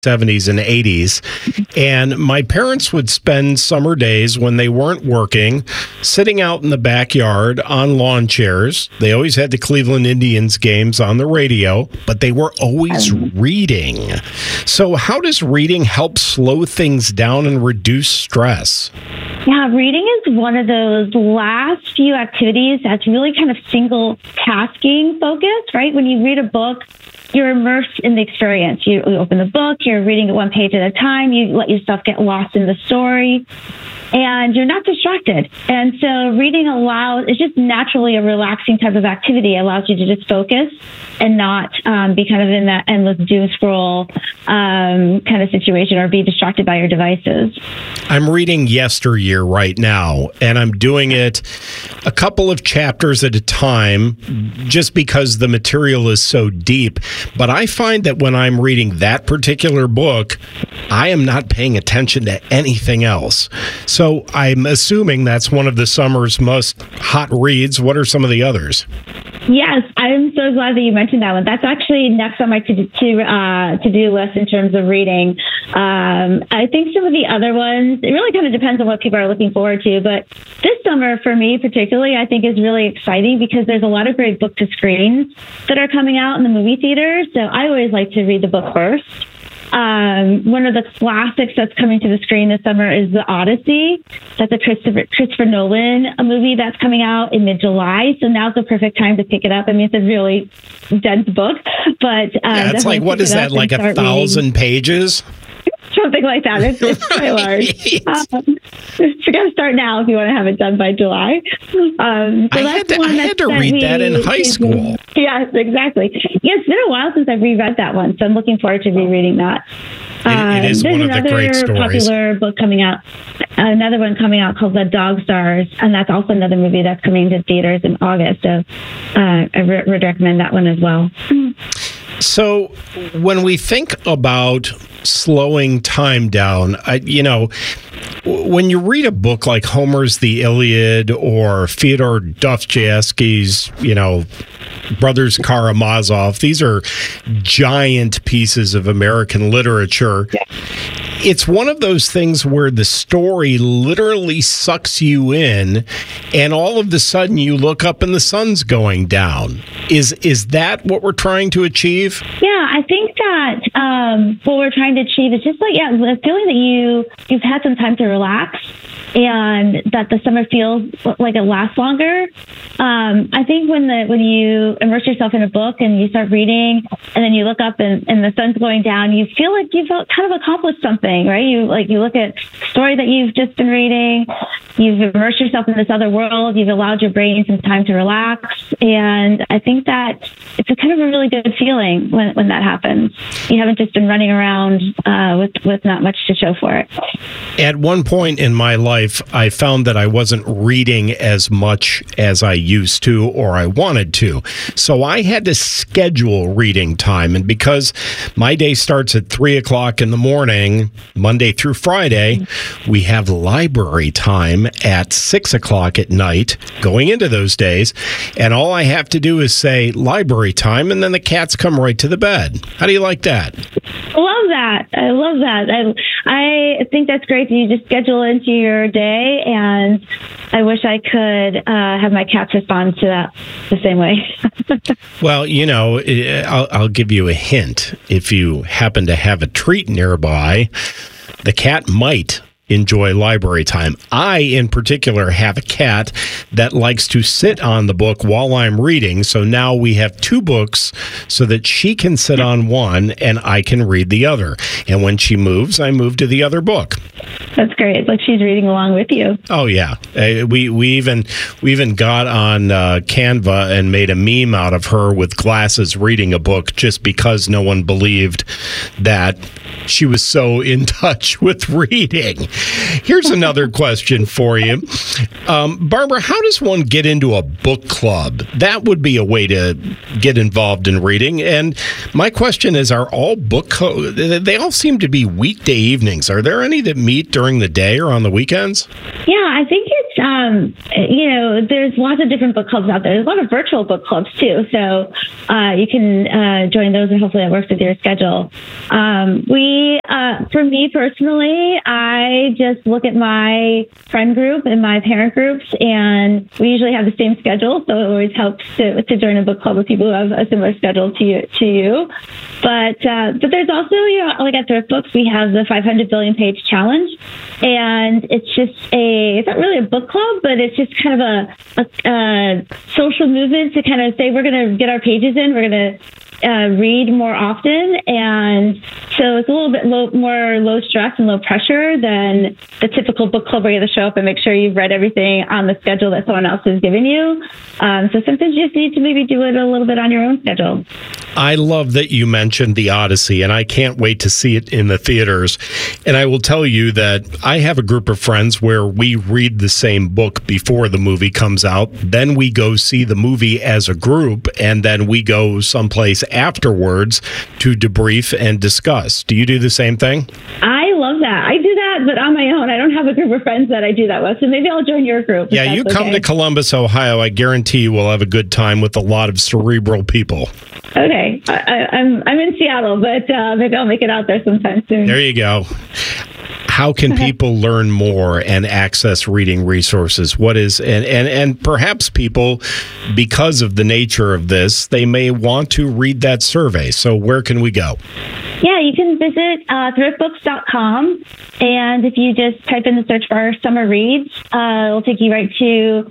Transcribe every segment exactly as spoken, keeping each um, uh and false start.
seventies and eighties. And my parents would spend summer days when they weren't working, sitting out in the backyard on lawn chairs. They always had the Cleveland Indians games on the radio, but they were always reading. So how does reading help slow things down and reduce stress? Yeah, reading is one of those last few activities that's really kind of single tasking focused, right? When you read a book, you're immersed in the experience. You open the book, you're reading it one page at a time, you let yourself get lost in the story, and you're not distracted. And so reading allows, it's just naturally a relaxing type of activity. It allows you to just focus and not um, be kind of in that endless doom scroll um, kind of situation or be distracted by your devices. I'm reading Yesteryear right now, and I'm doing it a couple of chapters at a time just because the material is so deep. But I find that when I'm reading that particular book, I am not paying attention to anything else. So I'm assuming that's one of the summer's most hot reads. What are some of the others? Yes, I'm so glad that you mentioned that one. That's actually next on my to to uh, to do list in terms of reading. Um, I think some of the other ones, it really kind of depends on what people are looking forward to. But this summer, for me particularly, I think is really exciting because there's a lot of great book to screens that are coming out in the movie theater. So I always like to read the book first. Um, one of the classics that's coming to the screen this summer is The Odyssey. That's a Christopher, Christopher Nolan a movie that's coming out in mid-July. So now's the perfect time to pick it up. I mean, it's a really dense book, but uh, yeah, it's like, what is that, like a thousand reading. pages? Something like that. It's, it's quite large. Um, you got to start now if you want to have it done by July. Um, so I that's had to, one I had to read that in high school. Yes, exactly. Yeah, it's been a while since I've reread that one, so I'm looking forward to rereading that. It, it is um, one of the great stories. There's another popular book coming out, another one coming out called The Dog Stars, and that's also another movie that's coming to theaters in August. So uh, I re- would recommend that one as well. So when we think about slowing time down, I, you know, when you read a book like Homer's The Iliad or Fyodor Dostoevsky's, you know, Brothers Karamazov, these are giant pieces of American literature. Yeah. It's one of those things where the story literally sucks you in, and all of a sudden you look up and the sun's going down. Is is that what we're trying to achieve? Yeah, I think that um, what we're trying to achieve is just like, yeah, the feeling that you, you've had some time to relax and that the summer feels like it lasts longer. Um, I think when the when you immerse yourself in a book and you start reading and then you look up and, and the sun's going down, you feel like you've kind of accomplished something, right? You like you look at the story that you've just been reading, you've immersed yourself in this other world, you've allowed your brain some time to relax. And I think that it's a kind of a really good feeling when, when that happens. You haven't just been running around uh, with, with not much to show for it. At one point in my life, I found that I wasn't reading as much as I used to or I wanted to. So I had to schedule reading time. And because my day starts at three o'clock in the morning, Monday through Friday, we have library time at six o'clock at night going into those days. And all I have to do is say library time, and then the cats come right to the bed. How do you like that? I love that. I love that. I, I think that's great that you just schedule into your day, and I wish I could uh, have my cats respond to that the same way. Well, you know, I'll, I'll give you a hint. If you happen to have a treat nearby, the cat might enjoy library time. I, in particular, have a cat that likes to sit on the book while I'm reading. So now we have two books so that she can sit on one and I can read the other. And when she moves, I move to the other book. That's great. It's like she's reading along with you. Oh yeah, uh, we we even we even got on uh, Canva and made a meme out of her with glasses reading a book just because no one believed that she was so in touch with reading. Here's another question for you, um, Barbara. How does one get into a book club? That would be a way to get involved in reading. And my question is: are all book co- they all seem to be weekday evenings? Are there any that meet during the day or on the weekends? Yeah, I think it's um, you know, there's lots of different book clubs out there. There's a lot of virtual book clubs too. So uh, you can uh, join those, and hopefully that works with your schedule. Um, we, uh, for me personally, I just look at my friend group and my parent groups, and we usually have the same schedule. So it always helps to, to join a book club with people who have a similar schedule to you. To you. But uh, but there's also, you know, like at Thrift Books, we have the five hundred billion page challenge, and it's just a it's not really a book club, but it's just kind of a, a, a social movement to kind of say we're going to get our pages in, we're going to uh, read more often, and so it's a little bit low, more low stress and low pressure than the typical book club where you have to show up and make sure you've read everything on the schedule that someone else has given you. Um, so sometimes you just need to maybe do it a little bit on your own schedule. I love that you mentioned The Odyssey, and I can't wait to see it in the theaters. And I will tell you that I have a group of friends where we read the same book before the movie comes out. Then we go see the movie as a group, and then we go someplace afterwards to debrief and discuss. Do you do the same thing? I love that. I do that, but on my own. I don't have a group of friends that I do that with, so maybe I'll join your group. Yeah, you come okay. to Columbus, Ohio. I guarantee you will have a good time with a lot of cerebral people. Okay. I, I, I'm I'm in Seattle, but uh, maybe I'll make it out there sometime soon. There you go. How can people learn more and access reading resources? What is and, and and perhaps people, because of the nature of this, they may want to read that survey. So where can we go? Yeah, you can visit uh, thrift books dot com, and if you just type in the search bar summer reads, uh, it'll take you right to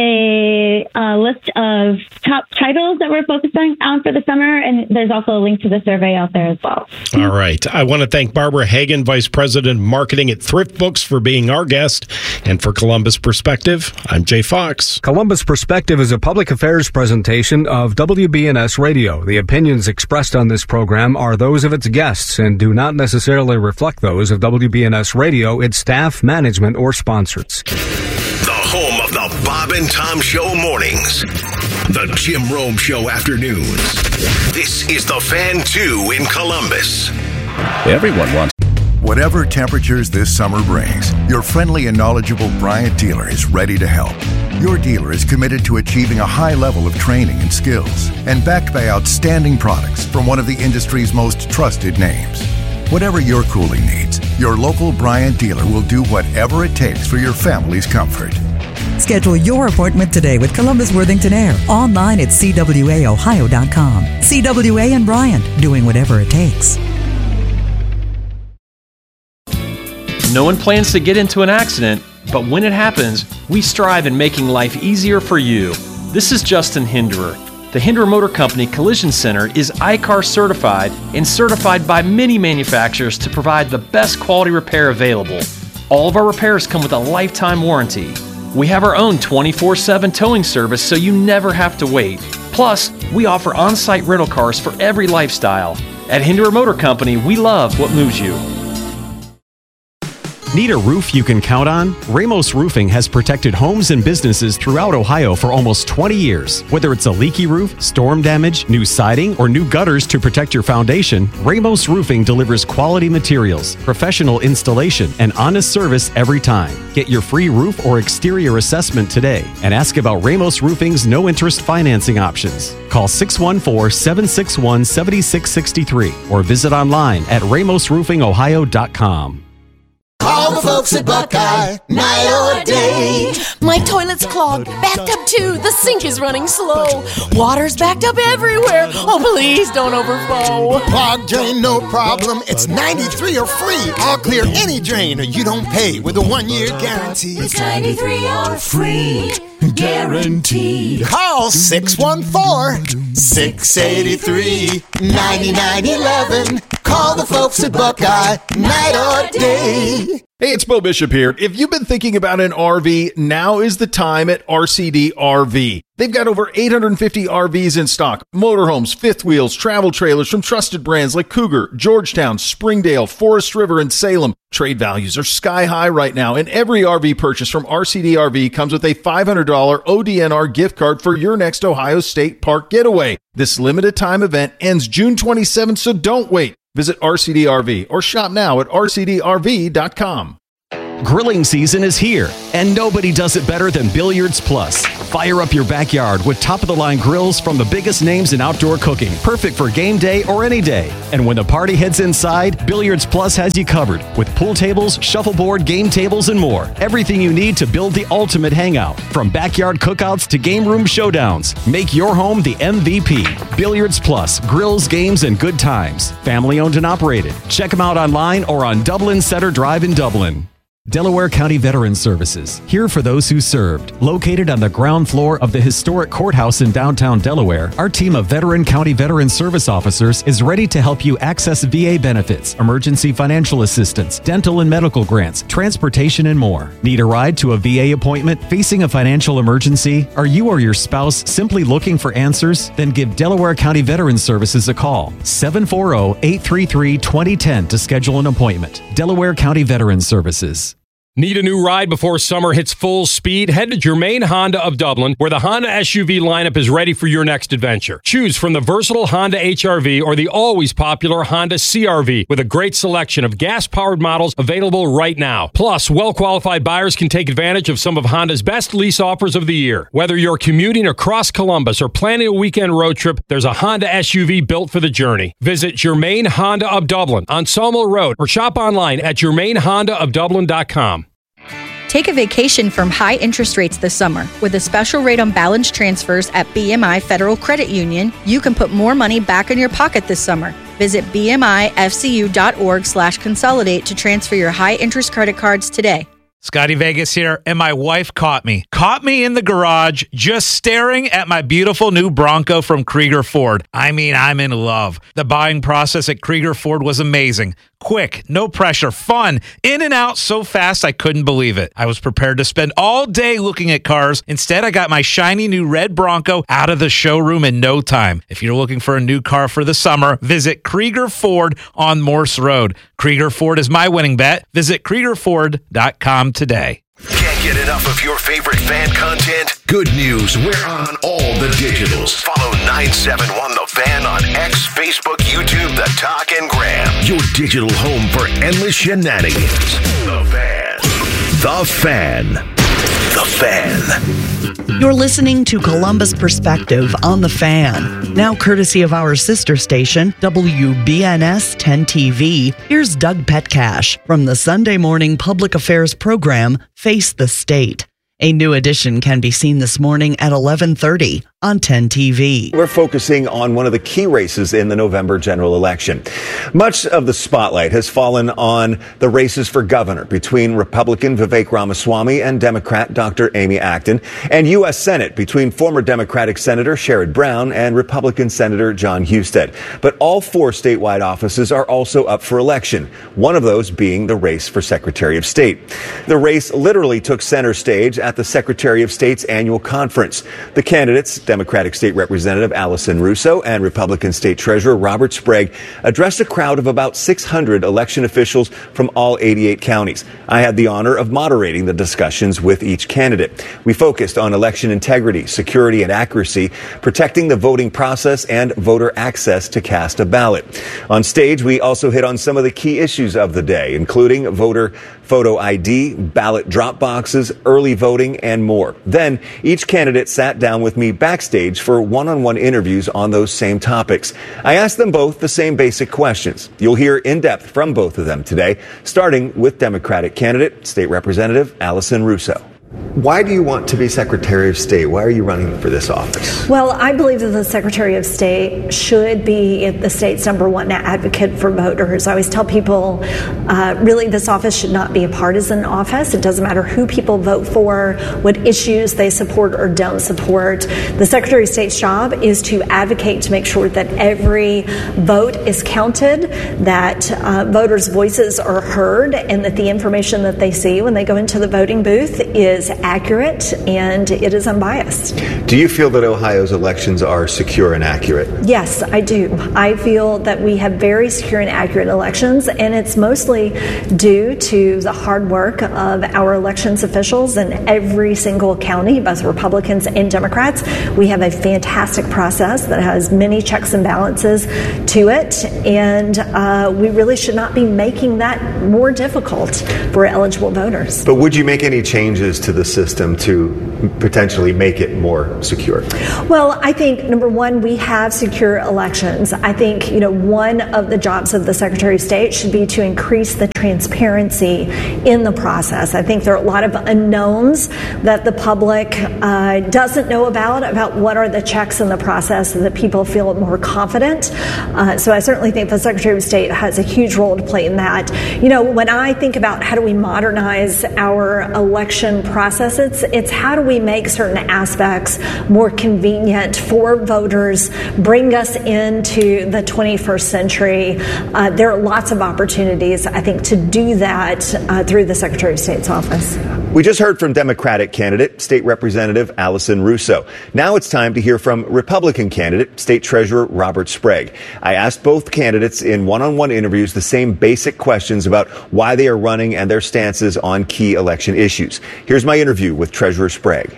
a, a list of top titles that we're focusing on for the summer, and there's also a link to the survey out there as well. All right. I want to thank Barbara Hagan, Vice President of Marketing at Thrift Books, for being our guest. And for Columbus Perspective, I'm Jay Fox. Columbus Perspective is a public affairs presentation of W B N S Radio. The opinions expressed on this program are those of its guests and do not necessarily reflect those of W B N S Radio, its staff, management, or sponsors. The home of the Bob and Tom Show mornings. The Jim Rome Show afternoons. This is The Fan two in Columbus. Everyone wants. Whatever temperatures this summer brings, your friendly and knowledgeable Bryant dealer is ready to help. Your dealer is committed to achieving a high level of training and skills, and backed by outstanding products from one of the industry's most trusted names. Whatever your cooling needs, your local Bryant dealer will do whatever it takes for your family's comfort. Schedule your appointment today with Columbus Worthington Air online at C W A Ohio dot com. C W A and Bryant, doing whatever it takes. No one plans to get into an accident, but when it happens, we strive in making life easier for you. This is Justin Hinderer. The Hinderer Motor Company Collision Center is I C A R certified and certified by many manufacturers to provide the best quality repair available. All of our repairs come with a lifetime warranty. We have our own twenty-four seven towing service, so you never have to wait. Plus, we offer on-site rental cars for every lifestyle. At Hinderer Motor Company, we love what moves you. Need a roof you can count on? Ramos Roofing has protected homes and businesses throughout Ohio for almost twenty years. Whether it's a leaky roof, storm damage, new siding, or new gutters to protect your foundation, Ramos Roofing delivers quality materials, professional installation, and honest service every time. Get your free roof or exterior assessment today and ask about Ramos Roofing's no-interest financing options. Call six one four, seven six one, seven six six three or visit online at ramos roofing ohio dot com. Call the folks at Buckeye, night or day. My toilet's clogged, backed up too. The sink is running slow. Water's backed up everywhere. Oh, please don't overflow. Clogged drain, no problem. It's ninety-three or free. I'll clear any drain or you don't pay with a one-year guarantee. It's ninety-three or free. Guaranteed. Call six one four, six eight three, nine nine one one. Call the folks at Buckeye, night or day. Hey, it's Bo Bishop here. If you've been thinking about an R V, now is the time at R C D R V. They've got over eight hundred fifty R Vs in stock. Motorhomes, fifth wheels, travel trailers from trusted brands like Cougar, Georgetown, Springdale, Forest River, and Salem. Trade values are sky high right now, and every R V purchase from R C D R V comes with a five hundred dollars O D N R gift card for your next Ohio State Park getaway. This limited time event ends June twenty-seventh, so don't wait. Visit R C D R V or shop now at R C D R V dot com. Grilling season is here, and nobody does it better than Billiards Plus. Fire up your backyard with top-of-the-line grills from the biggest names in outdoor cooking, perfect for game day or any day. And when the party heads inside, Billiards Plus has you covered with pool tables, shuffleboard, game tables, and more. Everything you need to build the ultimate hangout. From backyard cookouts to game room showdowns, make your home the M V P. Billiards Plus, grills, games, and good times. Family owned and operated. Check them out online or on Dublin Center Drive in Dublin. Delaware County Veterans Services, here for those who served. Located on the ground floor of the historic courthouse in downtown Delaware, our team of veteran county veteran service officers is ready to help you access V A benefits, emergency financial assistance, dental and medical grants, transportation, and more. Need a ride to a V A appointment? Facing a financial emergency? Are you or your spouse simply looking for answers? Then give Delaware County Veterans Services a call. seven four zero, eight three three, two zero one zero to schedule an appointment. Delaware County Veterans Services. Need a new ride before summer hits full speed? Head to Germain Honda of Dublin, where the Honda S U V lineup is ready for your next adventure. Choose from the versatile Honda H R V or the always popular Honda C R V, with a great selection of gas-powered models available right now. Plus, well-qualified buyers can take advantage of some of Honda's best lease offers of the year. Whether you're commuting across Columbus or planning a weekend road trip, there's a Honda S U V built for the journey. Visit Germain Honda of Dublin on Sawmill Road or shop online at germain honda of dublin dot com. Take a vacation from high interest rates this summer. With a special rate on balance transfers at B M I Federal Credit Union, you can put more money back in your pocket this summer. Visit bmifcu.org slash consolidate to transfer your high interest credit cards today. Scotty Vegas here, and my wife caught me. Caught me in the garage just staring at my beautiful new Bronco from Krieger Ford. I mean, I'm in love. The buying process at Krieger Ford was amazing. Quick, no pressure, fun, in and out so fast I couldn't believe it. I was prepared to spend all day looking at cars. Instead, I got my shiny new red Bronco out of the showroom in no time. If you're looking for a new car for the summer, visit Krieger Ford on Morse Road. Krieger Ford is my winning bet. Visit krieger ford dot com today. Can't get enough of your favorite fan content? Good news, we're on all the digitals. Follow nine seven one The Fan on X, Facebook, YouTube, The Talk, and Gram. Your digital home for endless shenanigans. The Fan. The Fan. The Fan. You're listening to Columbus Perspective on The Fan. Now courtesy of our sister station, W B N S ten T V, here's Doug Petcash from the Sunday morning public affairs program, Face the State. A new edition can be seen this morning at eleven thirty on ten T V. We're focusing on one of the key races in the November general election. Much of the spotlight has fallen on the races for governor between Republican Vivek Ramaswamy and Democrat Doctor Amy Acton, and U S Senate between former Democratic Senator Sherrod Brown and Republican Senator John Husted. But all four statewide offices are also up for election, one of those being the race for Secretary of State. The race literally took center stage at the Secretary of State's annual conference. The candidates, Democratic State Representative Allison Russo and Republican State Treasurer Robert Sprague, addressed a crowd of about six hundred election officials from all eighty-eight counties. I had the honor of moderating the discussions with each candidate. We focused on election integrity, security, and accuracy, protecting the voting process and voter access to cast a ballot. On stage, we also hit on some of the key issues of the day, including voter photo I D, ballot drop boxes, early voting, and more. Then, each candidate sat down with me backstage for one-on-one interviews on those same topics. I asked them both the same basic questions. You'll hear in depth from both of them today, starting with Democratic candidate, State Representative Allison Russo. Why do you want to be Secretary of State? Why are you running for this office? Well, I believe that the Secretary of State should be the state's number one advocate for voters. I always tell people, uh, really, this office should not be a partisan office. It doesn't matter who people vote for, what issues they support or don't support. The Secretary of State's job is to advocate to make sure that every vote is counted, that uh, voters' voices are heard, and that the information that they see when they go into the voting booth is accurate and it is unbiased. Do you feel that Ohio's elections are secure and accurate? Yes, I do. I feel that we have very secure and accurate elections, and it's mostly due to the hard work of our elections officials in every single county, both Republicans and Democrats. We have a fantastic process that has many checks and balances to it, and uh, we really should not be making that more difficult for eligible voters. But would you make any changes to the system to potentially make it more secure? Well, I think, number one, we have secure elections. I think, you know, one of the jobs of the Secretary of State should be to increase the transparency in the process. I think there are a lot of unknowns that the public uh, doesn't know about, about what are the checks in the process so that people feel more confident. Uh, so I certainly think the Secretary of State has a huge role to play in that. You know, when I think about how do we modernize our election process, it's, it's how do we make certain aspects more convenient for voters, bring us into the twenty-first century. Uh, there are lots of opportunities, I think, to do that uh, through the Secretary of State's office. We just heard from Democratic candidate, State Representative Allison Russo. Now it's time to hear from Republican candidate, State Treasurer Robert Sprague. I asked both candidates in one-on-one interviews the same basic questions about why they are running and their stances on key election issues. Here's my interview with Treasurer Sprague.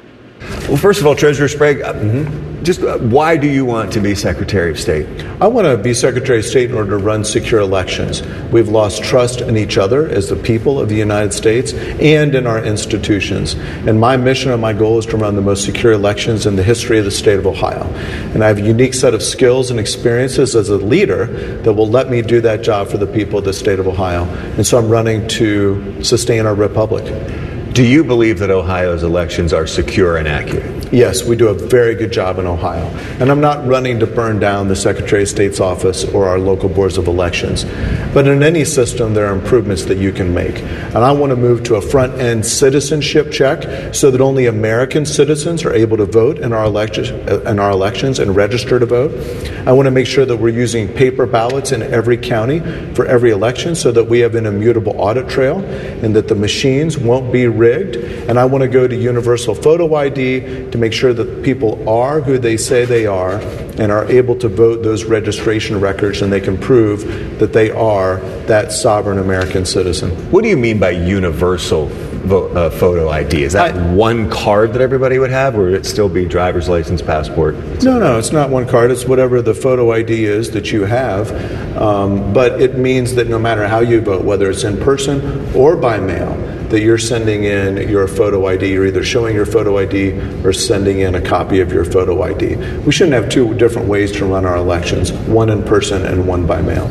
Well, first of all, Treasurer Sprague, mm-hmm. just uh, why do you want to be Secretary of State? I want to be Secretary of State in order to run secure elections. We've lost trust in each other as the people of the United States and in our institutions. And my mission and my goal is to run the most secure elections in the history of the state of Ohio. And I have a unique set of skills and experiences as a leader that will let me do that job for the people of the state of Ohio. And so I'm running to sustain our republic. Do you believe that Ohio's elections are secure and accurate? Yes, we do a very good job in Ohio. And I'm not running to burn down the Secretary of State's office or our local boards of elections. But in any system, there are improvements that you can make. And I want to move to a front-end citizenship check so that only American citizens are able to vote in our, elections, in our elections and register to vote. I want to make sure that we're using paper ballots in every county for every election so that we have an immutable audit trail and that the machines won't be rigged. And I want to go to universal photo I D to make sure that people are who they say they are and are able to vote those registration records, and they can prove that they are that sovereign American citizen. What do you mean by universal vo- uh, photo I D? Is that I, one card that everybody would have, or would it still be driver's license, passport? No, no, it's not one card. It's whatever the photo I D is that you have. Um, but it means that no matter how you vote, whether it's in person or by mail, that you're sending in your photo I D. You're either showing your photo I D or sending in a copy of your photo I D. We shouldn't have two different ways to run our elections, one in person and one by mail.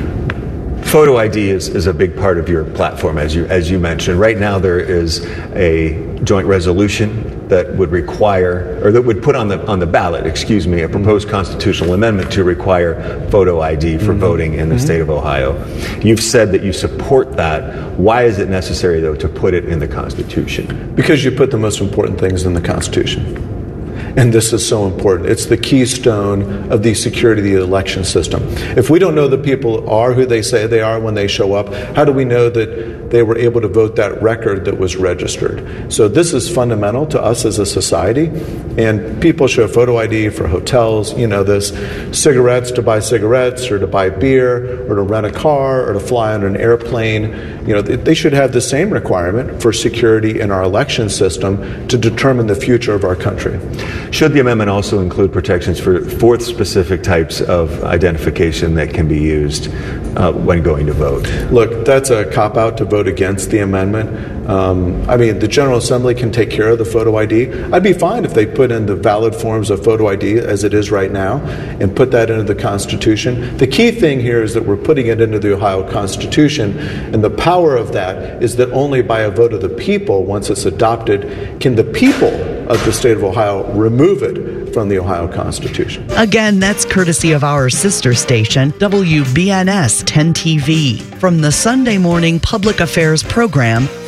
Photo I D is, is a big part of your platform, as you as you mentioned. Right now there is a joint resolution that would require, or that would put on the on the ballot, excuse me, a proposed constitutional amendment to require photo I D for mm-hmm. voting in the mm-hmm. state of Ohio. You've said that you support that. Why is it necessary, though, to put it in the Constitution? Because you put the most important things in the Constitution. And this is so important. It's the keystone of the security of the election system. If we don't know that people are who they say they are when they show up, how do we know that they were able to vote that record that was registered? So this is fundamental to us as a society. And people show photo I D for hotels, you know, this, cigarettes, to buy cigarettes or to buy beer or to rent a car or to fly on an airplane. You know, they should have the same requirement for security in our election system to determine the future of our country. Should the amendment also include protections for fourth specific types of identification that can be used uh, when going to vote? Look, that's a cop-out to vote against the amendment. Um, I mean, the General Assembly can take care of the photo I D. I'd be fine if they put in the valid forms of photo I D as it is right now and put that into the Constitution. The key thing here is that we're putting it into the Ohio Constitution, and the power of that is that only by a vote of the people, once it's adopted, can the people of the state of Ohio remove it from the Ohio Constitution. Again, that's courtesy of our sister station, W B N S ten T V. From the Sunday morning public affairs program,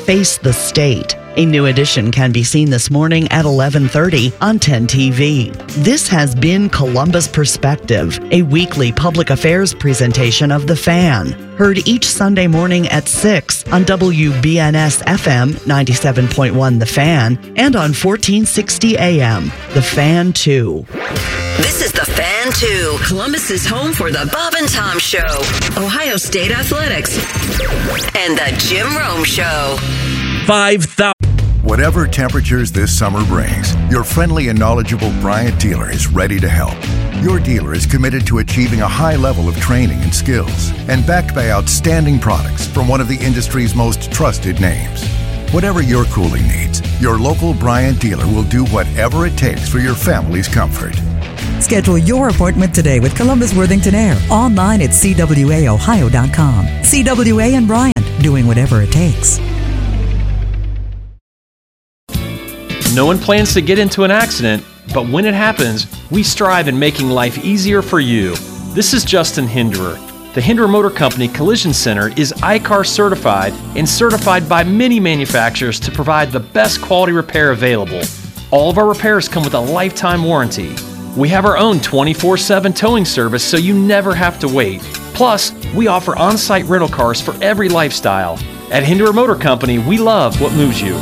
Face the State. A new edition can be seen this morning at eleven thirty on ten T V. This has been Columbus Perspective, a weekly public affairs presentation of The Fan. Heard each Sunday morning at six on W B N S F M ninety-seven point one The Fan and on fourteen sixty A M. The Fan two. This is The Fan two, Columbus's home for the Bob and Tom Show, Ohio State Athletics, and the Jim Rome Show. five thousand. Whatever temperatures this summer brings, your friendly and knowledgeable Bryant dealer is ready to help. Your dealer is committed to achieving a high level of training and skills and backed by outstanding products from one of the industry's most trusted names. Whatever your cooling needs, your local Bryant dealer will do whatever it takes for your family's comfort. Schedule your appointment today with Columbus Worthington Air online at C W A Ohio dot com. C W A and Bryant, doing whatever it takes. No one plans to get into an accident, but when it happens, we strive in making life easier for you. This is Justin Hinderer. The Hinderer Motor Company Collision Center is I C A R certified and certified by many manufacturers to provide the best quality repair available. All of our repairs come with a lifetime warranty. We have our own twenty-four seven towing service so you never have to wait. Plus, we offer on-site rental cars for every lifestyle. At Hinderer Motor Company, we love what moves you.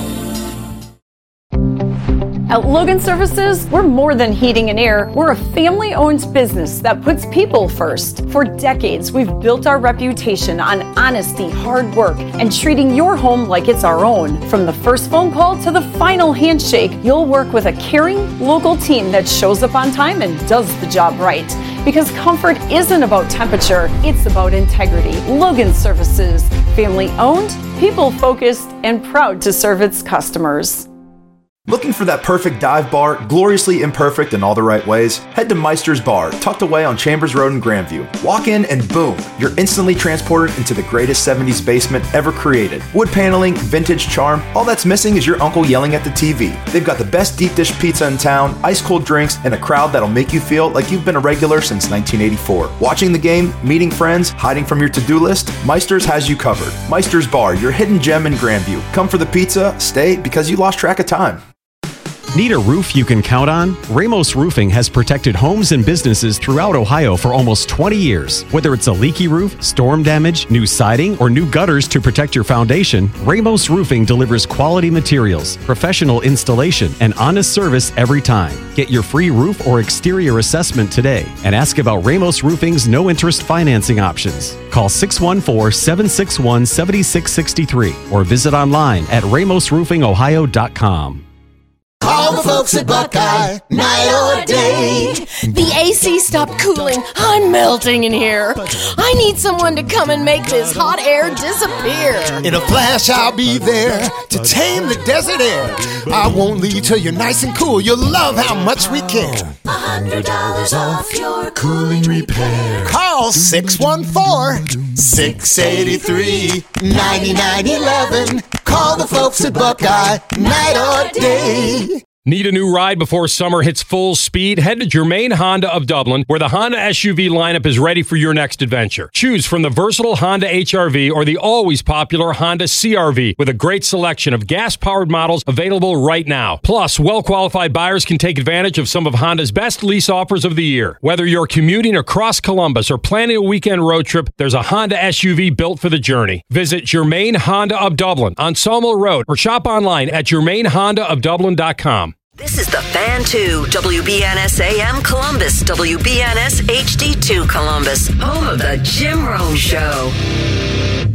At Logan Services, we're more than heating and air. We're a family-owned business that puts people first. For decades, we've built our reputation on honesty, hard work, and treating your home like it's our own. From the first phone call to the final handshake, you'll work with a caring, local team that shows up on time and does the job right. Because comfort isn't about temperature, it's about integrity. Logan Services, family-owned, people-focused, and proud to serve its customers. Looking for that perfect dive bar, gloriously imperfect in all the right ways? Head to Meister's Bar, tucked away on Chambers Road in Grandview. Walk in and boom, you're instantly transported into the greatest seventies basement ever created. Wood paneling, vintage charm, all that's missing is your uncle yelling at the T V. They've got the best deep dish pizza in town, ice cold drinks, and a crowd that'll make you feel like you've been a regular since nineteen eighty-four. Watching the game, meeting friends, hiding from your to-do list, Meister's has you covered. Meister's Bar, your hidden gem in Grandview. Come for the pizza, stay because you lost track of time. Need a roof you can count on? Ramos Roofing has protected homes and businesses throughout Ohio for almost twenty years. Whether it's a leaky roof, storm damage, new siding, or new gutters to protect your foundation, Ramos Roofing delivers quality materials, professional installation, and honest service every time. Get your free roof or exterior assessment today and ask about Ramos Roofing's no-interest financing options. Call six one four, seven six one, seven six six three or visit online at ramos roofing ohio dot com. Call the folks at Buckeye, night or day. The A C stopped cooling. I'm melting in here. I need someone to come and make this hot air disappear. In a flash, I'll be there to tame the desert air. I won't leave till you're nice and cool. You'll love how much we care. one hundred dollars off your cooling repair. Call six one four, six eight three, nine nine one one. Call the folks at Buckeye, night or day. Need a new ride before summer hits full speed? Head to Germain Honda of Dublin, where the Honda S U V lineup is ready for your next adventure. Choose from the versatile Honda H R V or the always popular Honda C R V, with a great selection of gas-powered models available right now. Plus, well-qualified buyers can take advantage of some of Honda's best lease offers of the year. Whether you're commuting across Columbus or planning a weekend road trip, there's a Honda S U V built for the journey. Visit Germain Honda of Dublin on Sawmill Road or shop online at germain honda of dublin dot com. This is The Fan two, W B N S A M Columbus, W B N S H D two Columbus, home of the Jim Rome Show.